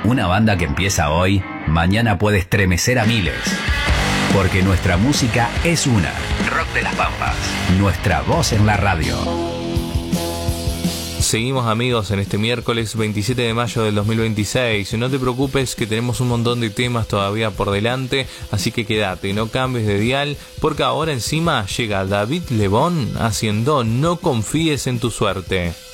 Una banda que empieza hoy, mañana puede estremecer a miles. Porque nuestra música es una. Rock de las Pampas. Nuestra voz en la radio. Seguimos, amigos, en este miércoles 27 de mayo del 2026. No te preocupes que tenemos un montón de temas todavía por delante, así que quédate, no cambies de dial, porque ahora encima llega David Lebón haciendo No confíes en tu suerte.